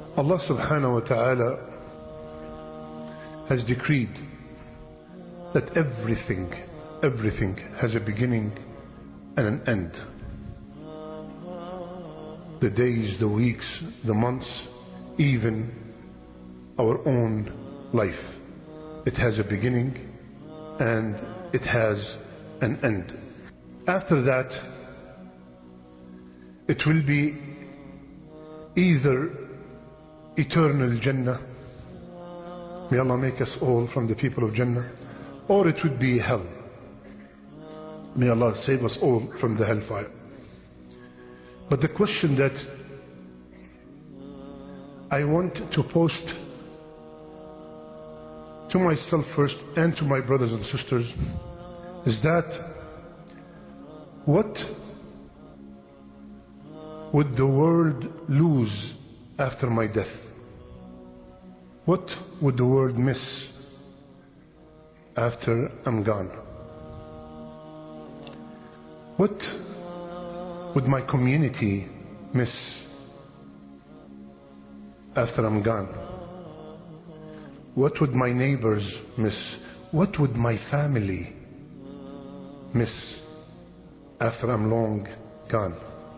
Allah subhanahu wa ta'ala has decreed that everything has a beginning and an end. The days, the weeks, the months, even our own life. It has a beginning and it has an end. After that, it will be either eternal Jannah, may Allah make us all from the people of Jannah, or it would be hell. May Allah save us all from the hellfire. But the question that I want to post to myself first and to my brothers and sisters is that what would the world lose after my death? What would the world miss after I'm gone? What would my community miss after I'm gone? What would my neighbors miss? What would my family miss after I'm long gone?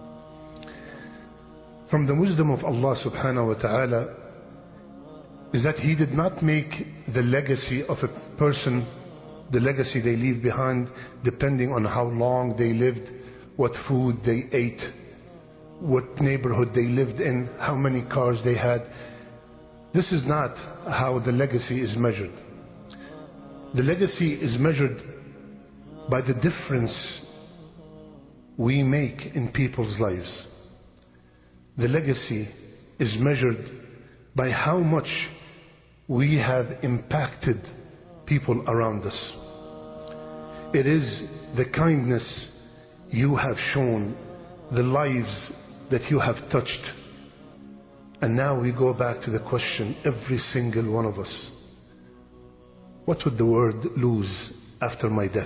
From the wisdom of Allah subhanahu wa ta'ala is that He did not make the legacy of a person, the legacy they leave behind, depending on how long they lived, what food they ate, what neighborhood they lived in, how many cars they had. This is not how the legacy is measured. The legacy is measured by the difference we make in people's lives. The legacy is measured by how much we have impacted people around us. It is the kindness you have shown, the lives that you have touched. And now we go back to the question, every single one of us, what would the world lose after my death?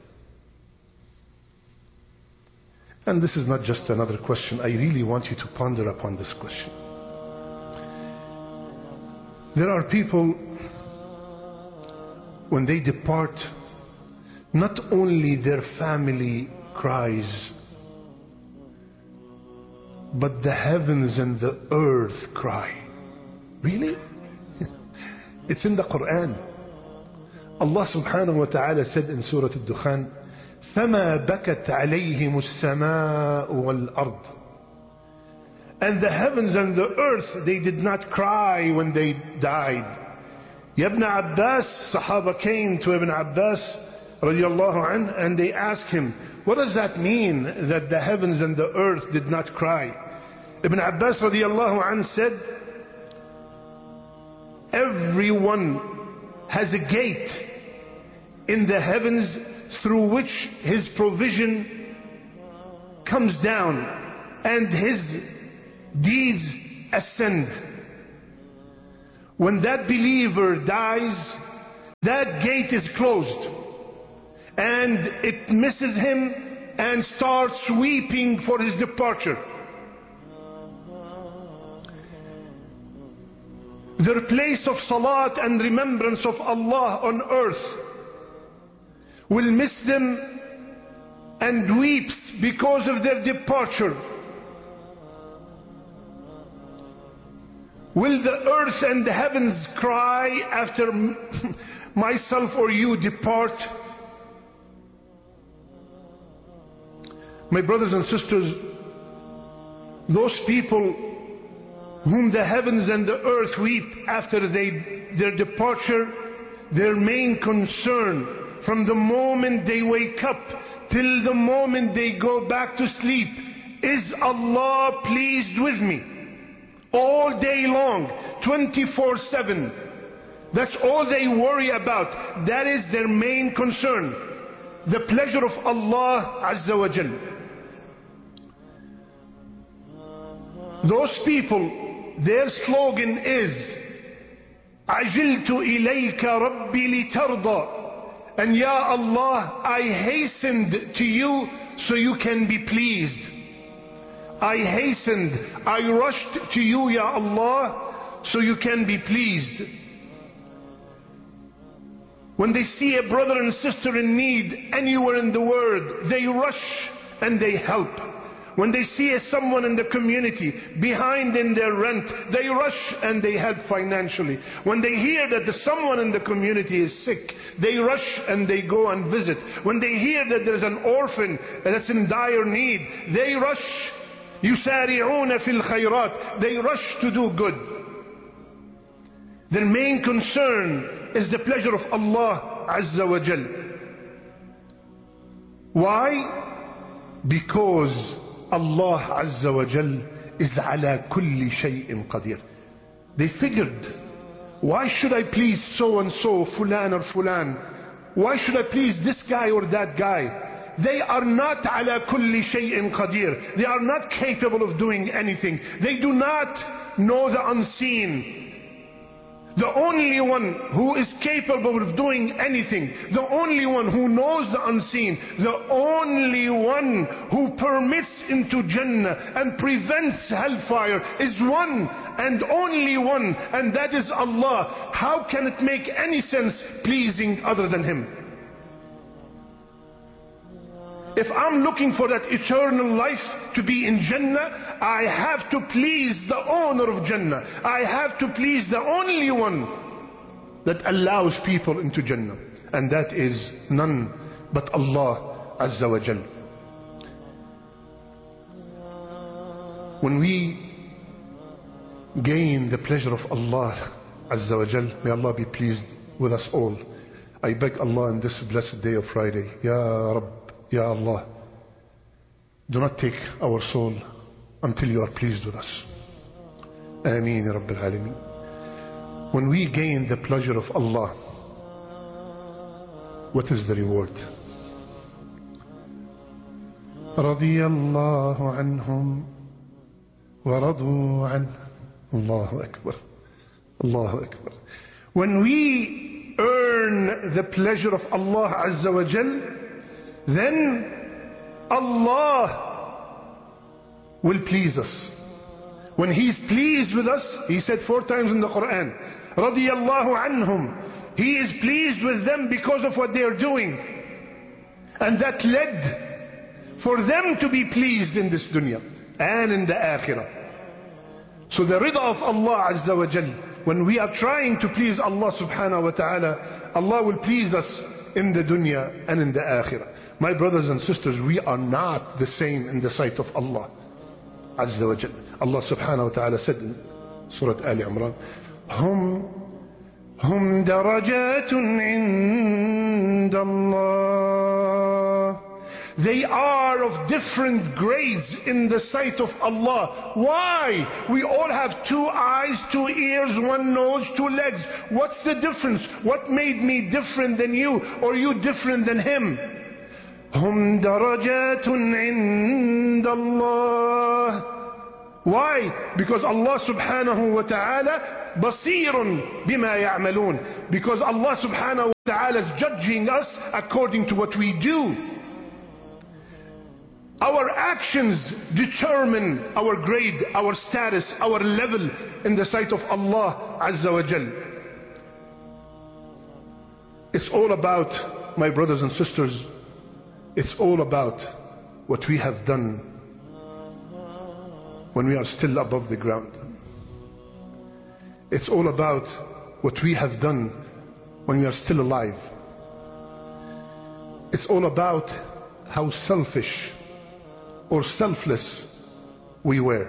And this is not just another question. I really want you to ponder upon this question. There are people, when they depart, not only their family cries, but the heavens and the earth cry. Really? It's in the Quran. Allah subhanahu wa ta'ala said in Surah Al-Dukhan, فَمَا بَكَتْ عَلَيْهِمُ السَّمَاءُ وَالْأَرْضُ. And the heavens and the earth, they did not cry when they died. Ibn Abbas, Sahaba came to Ibn Abbas radiallahu anh, and they asked him, what does that mean that the heavens and the earth did not cry? Ibn Abbas radiallahu anh said, everyone has a gate in the heavens through which his provision comes down and his deeds ascend. When that believer dies, that gate is closed and it misses him and starts weeping for his departure. Their place of salat and remembrance of Allah on earth will miss them and weeps because of their departure. Will the earth and the heavens cry after myself or you depart? My brothers and sisters, those people whom the heavens and the earth weep after their departure, their main concern from the moment they wake up till the moment they go back to sleep is Allah pleased with me? All day long, 24/7. That's all they worry about. That is their main concern. The pleasure of Allah Azza wa Jal. Those people, their slogan is عجلت إليك ربي لترضى. And Ya Allah, I hastened to you so you can be pleased. I hastened, I rushed to you, Ya Allah, so you can be pleased. When they see a brother and sister in need anywhere in the world, they rush and they help. When they see someone in the community behind in their rent, they rush and they help financially. When they hear that someone in the community is sick, they rush and they go and visit. When they hear that there's an orphan that's in dire need, they rush. يُسَارِعُونَ فِي الْخَيْرَاتِ. They rush to do good. Their main concern is the pleasure of Allah Azza wa Jal. Why? Because Allah Azza wa Jal is ala kulli shay'in qadir. They figured, why should I please so and so, fulan or fulan? Why should I please this guy or that guy? They are not ala kulli shay'in qadir. They are not capable of doing anything. They do not know the unseen. The only one who is capable of doing anything, the only one who knows the unseen, the only one who permits into Jannah and prevents hellfire is one and only one, and that is Allah. How can it make any sense pleasing other than Him? If I'm looking for that eternal life to be in Jannah, I have to please the owner of Jannah. I have to please the only one that allows people into Jannah. And that is none but Allah Azza wa Jal. When we gain the pleasure of Allah Azza wa Jal, may Allah be pleased with us all. I beg Allah in this blessed day of Friday, Ya Rabb, Ya Allah, do not take our soul until you are pleased with us. Ameen Ya Rabbil Alameen. When we gain the pleasure of Allah, what is the reward? رضي الله عنهم ورضوا عنه. Allahu Akbar. Allahu Akbar. When we earn the pleasure of Allah Azza wa Jal, then Allah will please us. When He's pleased with us, He said 4 times in the Quran, رضي الله عنهم. He is pleased with them because of what they are doing. And that led for them to be pleased in this dunya and in the akhirah. So the rida of Allah Azza wa Jal, when we are trying to please Allah subhanahu wa ta'ala, Allah will please us in the dunya and in the akhirah. My brothers and sisters, we are not the same in the sight of Allah Azza wa Jal. Allah subhanahu wa ta'ala said in Surah Ali Imran, هم درجات عند الله. They are of different grades in the sight of Allah. Why? We all have 2 eyes, 2 ears, 1 nose, 2 legs. What's the difference? What made me different than you, or you different than him? هم درجات عند الله. Why? Because Allah subhanahu wa ta'ala basirun bima ya'malun. Because Allah subhanahu wa ta'ala is judging us according to what we do. Our actions determine our grade, our status, our level in the sight of Allah Azza wa Jal. It's all about, my brothers and sisters, it's all about what we have done when we are still above the ground. It's all about what we have done when we are still alive. It's all about how selfish or selfless we were.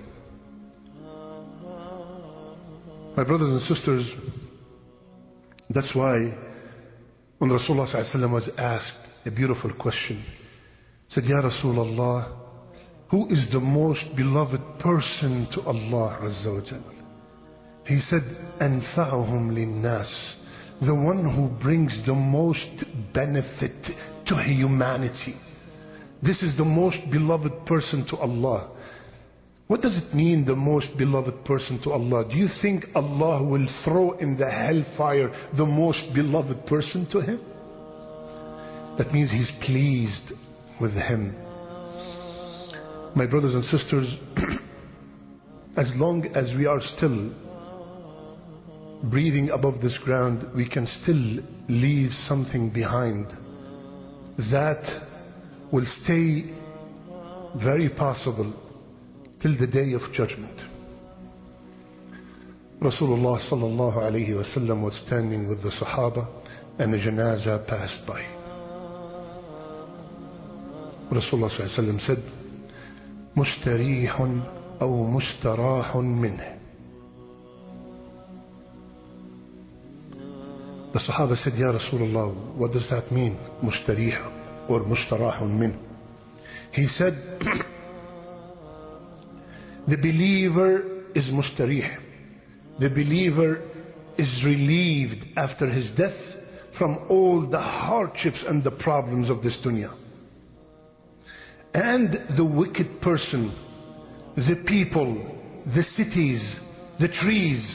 My brothers and sisters, that's why when Rasulullah ﷺ was asked a beautiful question, he said, Ya Rasulullah, who is the most beloved person to Allah Azza wa Jal? He said, أنفعهم للناس, the one who brings the most benefit to humanity. This is the most beloved person to Allah. What does it mean, the most beloved person to Allah? Do you think Allah will throw in the hellfire the most beloved person to Him? That means He's pleased with him. My brothers and sisters, as long as we are still breathing above this ground, we can still leave something behind that will stay very possible till the day of judgment. Rasulullah sallallahu alayhi wa sallam was standing with the Sahaba and a janazah passed by. Rasulullah sallallahu alayhi wa sallam said, "Mustarihun aw mustarahun minh." The Sahaba said, "Ya Rasulullah, what does that mean? Mustarih or mustarahun minh?" He said, the believer is mustarih. The believer is relieved after his death from all the hardships and the problems of this dunya. And the wicked person, the people, the cities, the trees,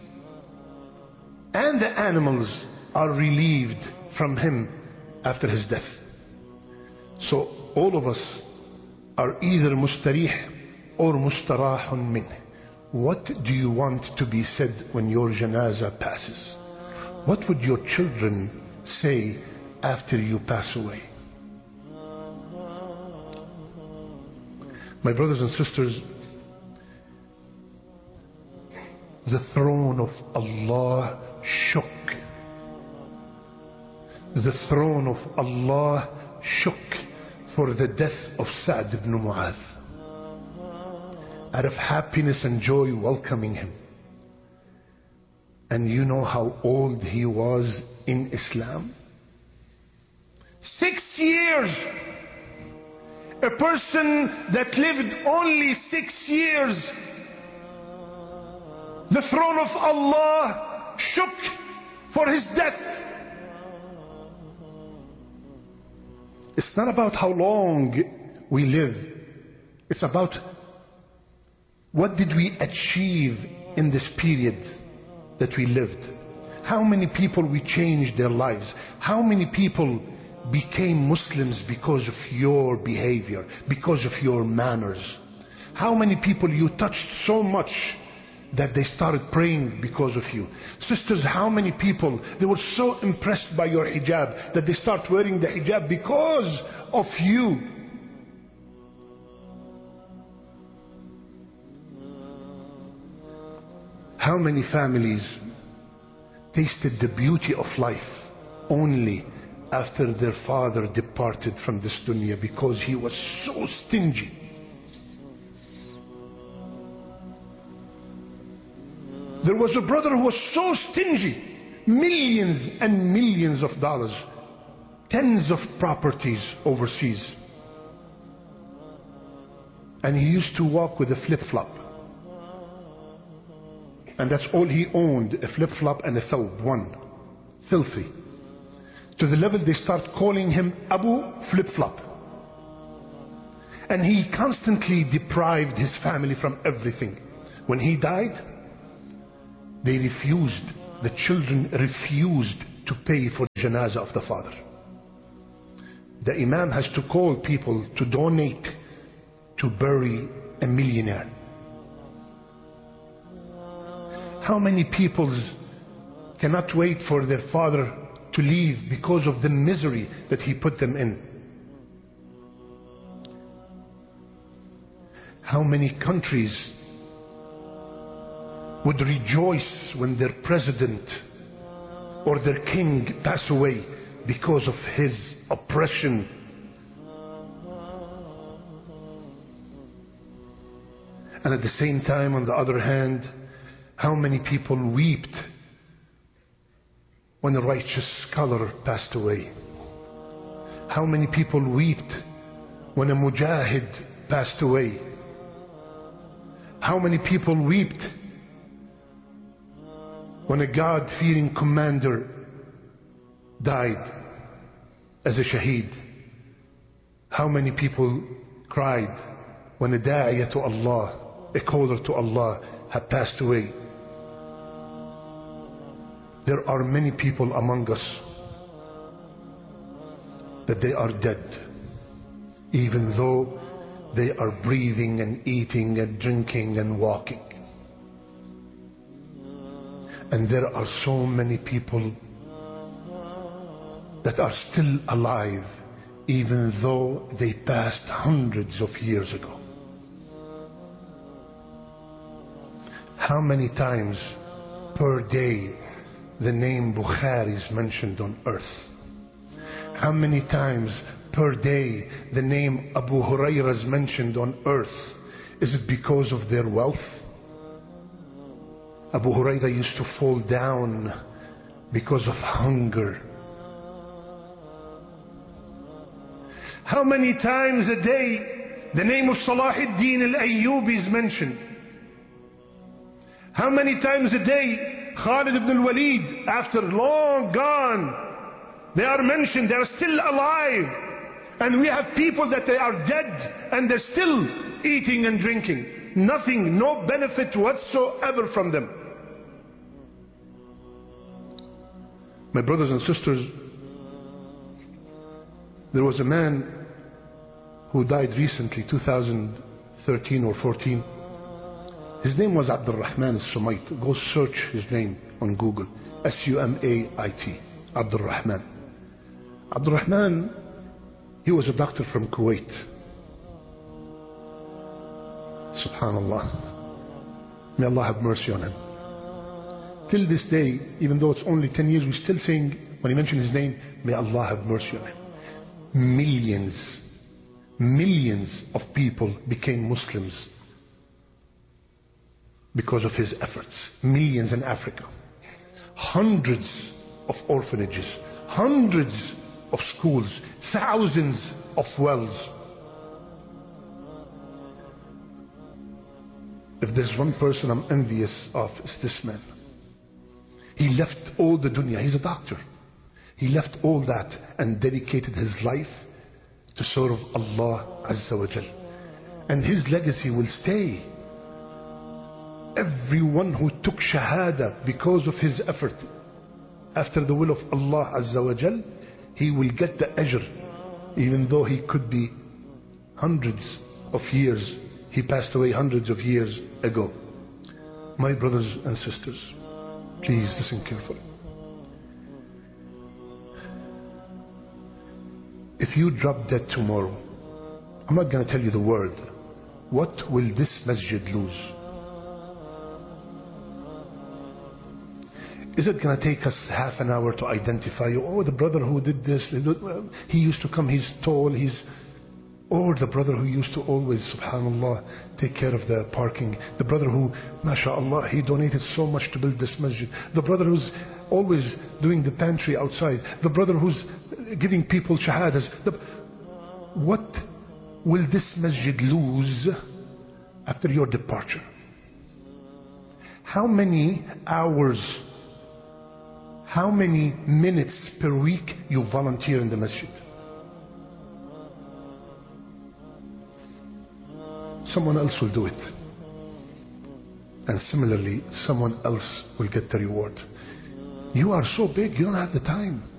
and the animals are relieved from him after his death. So all of us are either mustarih or mustarahun minh. What do you want to be said when your janazah passes? What would your children say after you pass away? My brothers and sisters, the throne of Allah shook. The throne of Allah shook for the death of Sa'd ibn Mu'adh, out of happiness and joy welcoming him. And you know how old he was in Islam? 6 years. A person that lived only 6 years, the throne of Allah shook for his death. It's not about how long we live. It's about what did we achieve in this period that we lived. How many people we changed their lives. How many people became Muslims because of your behavior, because of your manners. How many people you touched so much that they started praying because of you. Sisters, how many people, they were so impressed by your hijab that they start wearing the hijab because of you. How many families tasted the beauty of life only after their father departed from this dunya because he was so stingy. There was a brother who was so stingy, millions and millions of dollars, tens of properties overseas, and he used to walk with a flip-flop, and that's all he owned, a flip-flop and a thawb, one, filthy, to the level they start calling him Abu Flip-Flop. And he constantly deprived his family from everything. When he died, they refused, the children refused to pay for the janazah of the father. The imam has to call people to donate to bury a millionaire. How many people cannot wait for their father to leave because of the misery that he put them in? How many countries would rejoice when their president or their king pass away because of his oppression? And at the same time, on the other hand, how many people wept when a righteous scholar passed away? How many people wept when a mujahid passed away? How many people wept when a God-fearing commander died as a shaheed? How many people cried when a da'iyah to Allah, a caller to Allah, had passed away? There are many people among us that they are dead, even though they are breathing and eating and drinking and walking. And there are so many people that are still alive, even though they passed hundreds of years ago. How many times per day the name Bukhari is mentioned on earth? How many times per day the name Abu Hurairah is mentioned on earth? Is it because of their wealth? Abu Hurairah used to fall down because of hunger. How many times a day the name of Salahuddin al-Ayyubi is mentioned? How many times a day Khalid ibn al-Walid, after long gone, they are mentioned, they are still alive. And we have people that they are dead and they're still eating and drinking. Nothing, no benefit whatsoever from them. My brothers and sisters, there was a man who died recently, 2013 or 14. His name was Abdul Rahman al-Sumait. Go search his name on Google. S-U-M-A-I-T. Abdul Rahman. Abdul Rahman, he was a doctor from Kuwait. Subhanallah. May Allah have mercy on him. Till this day, even though it's only 10 years, we're still saying, when he mentioned his name, may Allah have mercy on him. Millions of people became Muslims because of his efforts. Millions in Africa. Hundreds of orphanages. Hundreds of schools. Thousands of wells. If there's one person I'm envious of, it's this man. He left all the dunya. He's a doctor. He left all that and dedicated his life to serve Allah Azza wa Jal. And his legacy will stay. Everyone who took Shahada because of his effort, after the will of Allah Azza wa Jal, he will get the ajr, even though he could be hundreds of years. He passed away hundreds of years ago. My brothers and sisters, please listen carefully. If you drop dead tomorrow, I'm not going to tell you the word. What will this masjid lose? Is it going to take us half an hour to identify you? Oh, the brother who did this, he used to come, he's tall, or the brother who used to always, subhanallah, take care of the parking. The brother who, mashallah, he donated so much to build this masjid. The brother who's always doing the pantry outside. The brother who's giving people shahadas. What will this masjid lose after your departure? How many hours, how many minutes per week you volunteer in the masjid? Someone else will do it. And similarly, someone else will get the reward. You are so big, you don't have the time.